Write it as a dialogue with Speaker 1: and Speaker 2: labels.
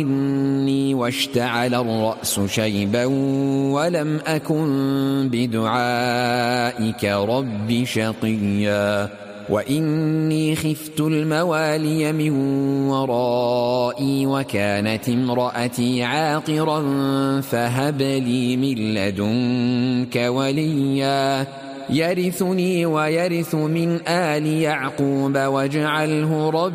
Speaker 1: واشتعل الرأس شيبا ولم أكن بدعائك رب شقيا وإني خفت الموالي من ورائي وكانت امرأتي عاقرا فهب لي من لدنك وليا يرثني ويرث من آل يعقوب واجعله رب